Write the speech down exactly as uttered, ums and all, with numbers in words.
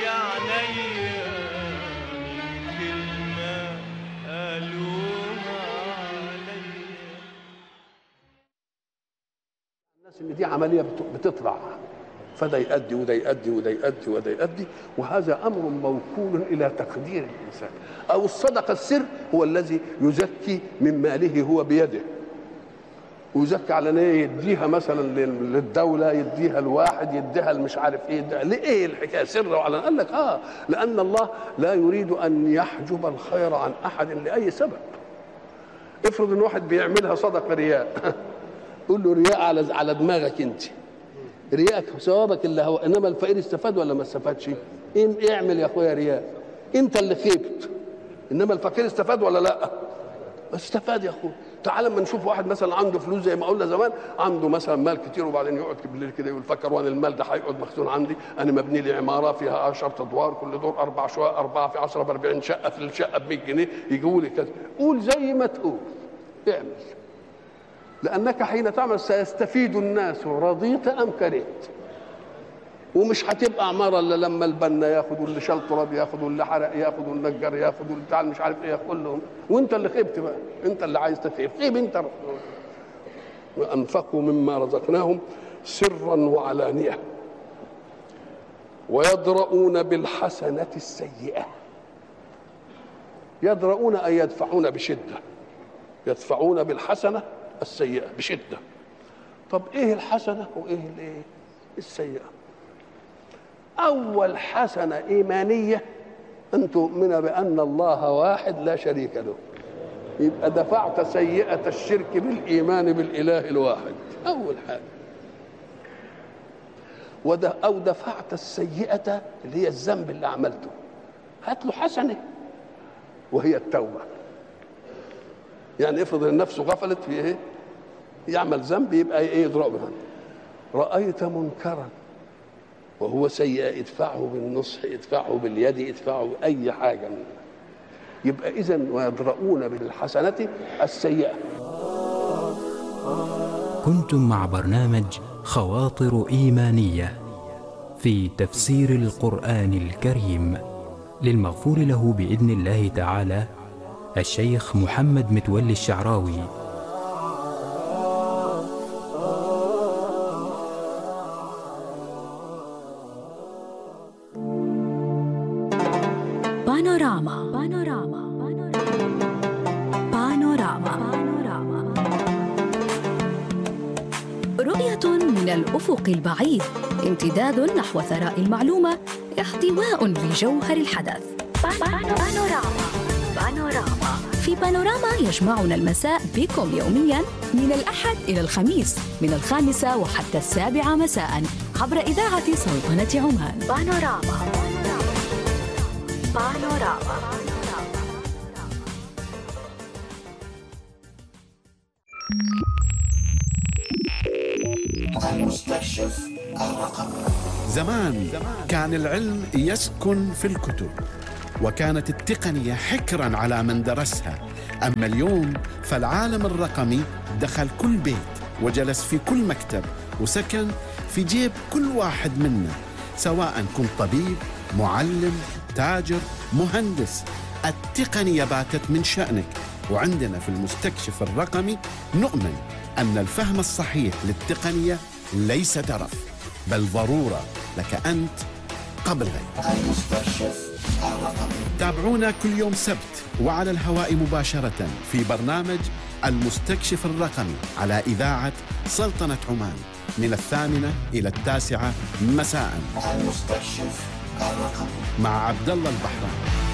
يا عينيا من كلمة قالوها عليا. الناس ان دي عمليه بتطلع، فده يؤدي وده يؤدي وده يؤدي وده يؤدي، وهذا امر موكول الى تقدير الانسان. او الصدقه السر هو الذي يزكي من ماله هو بيده، ويزكي على ايه؟ يديها مثلا للدوله، يديها الواحد، يديها مش عارف ايه. ليه الحكايه سر وعلن؟ قال لك اه لان الله لا يريد ان يحجب الخير عن احد لاي سبب. افرض ان واحد بيعملها صدقه رياء قول له رياء على على دماغك انت، رياءك ثوابك اللي هو، انما الفقير استفاد ولا ما استفادش؟ إيه اعمل يا اخويا رياء، انت اللي خيبت، انما الفقير استفاد ولا لا؟ استفاد يا اخويا. تعال لما نشوف واحد مثلا عنده فلوس زي ما قلنا زمان، عنده مثلا مال كتير وبعدين يقعد بالليل كده يقول فكر وانا المال ده هيقعد مخزون عندي، انا مبني لي عماره فيها عشرة ادوار، كل دور اربع شقق، اربعه في عشرة ب أربعين شقه، في الشقه ب مية جنيه، يجيبوا لي كذا. قول زي ما تقول، اعمل، لانك حين تعمل سيستفيد الناس رضيت ام كرهت. ومش هتبقى عماره الا لما البنا ياخد، واللي شال تراب ياخد، واللي حرق ياخد، والنجار ياخد، واللي بتاع مش عارف ايه ياخد كلهم، وانت اللي خيبت بقى، انت اللي عايز تخيب، خيب انت. وانفقوا مما رزقناهم سرا وعلانيه ويدرؤون بالحسنه السيئه. يدرؤون اي يدفعون بشده، يدفعون بالحسنه السيئه بشده. طب ايه الحسنه وايه الايه السيئه؟ أول حسنة إيمانية أن تؤمن بأن الله واحد لا شريك له، يبقى دفعت سيئة الشرك بالإيمان بالإله الواحد، أول حاجة. أو دفعت السيئة اللي هي الذنب اللي عملته، هات له حسنة وهي التوبة. يعني افرض ان نفسه غفلت في ايه؟ يعمل ذنب، يبقى ايه؟ يضربها. رأيت منكرا وهو سيئة ادفعه بالنصح، ادفعه باليد، ادفعه بأي حاجة. يبقى إذن ويدرؤون بالحسنة السيئة. كنتم مع برنامج خواطر إيمانية في تفسير القرآن الكريم للمغفور له بإذن الله تعالى الشيخ محمد متولي الشعراوي. بانوراما بانوراما بانوراما بانوراما رؤية من الأفق البعيد، امتداد نحو ثراء المعلومة، احتواء لجوهر الحدث. بانوراما بانوراما في بانوراما يجمعنا المساء بكم يوميا من الأحد إلى الخميس من الخامسة وحتى السابعة مساء عبر إذاعة سلطنة عمان. بانوراما بانوراما. المستكشف الرقمي. زمان كان العلم يسكن في الكتب، وكانت التقنية حكرا على من درسها. أما اليوم فالعالم الرقمي دخل كل بيت وجلس في كل مكتب وسكن في جيب كل واحد منا، سواء كنت طبيب، معلم، تاجر، مهندس. التقنية باتت من شأنك، وعندنا في المستكشف الرقمي نؤمن أن الفهم الصحيح للتقنية ليس ترف، بل ضرورة لك أنت قبل غيرك. المستكشف الرقمي. تابعونا كل يوم سبت وعلى الهواء مباشرة في برنامج المستكشف الرقمي على إذاعة سلطنة عمان من الثامنة إلى التاسعة مساء. المستكشف الرقمي مع عبد الله البحراني.